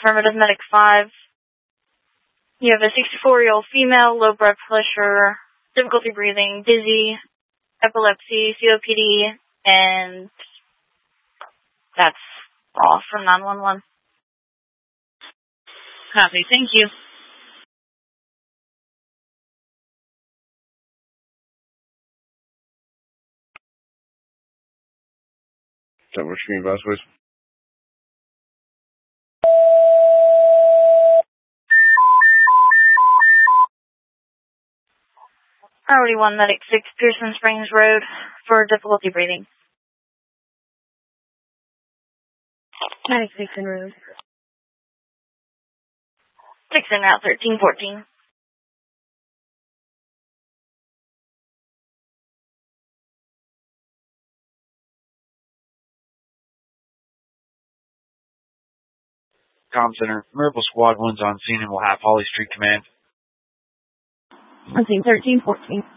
affirmative, medic 5. You have a 64-year-old female, low blood pressure, difficulty breathing, dizzy, epilepsy, COPD, and that's all from 911. Copy, thank you. What you mean, boss, please? Priority 1, medic 6, Pearson Springs Road for difficulty breathing. Medic 6 en route. 6 en route, 1314. Comm Center, Miracle Squad 1's on scene and will have Holly Street Command. On scene 1314.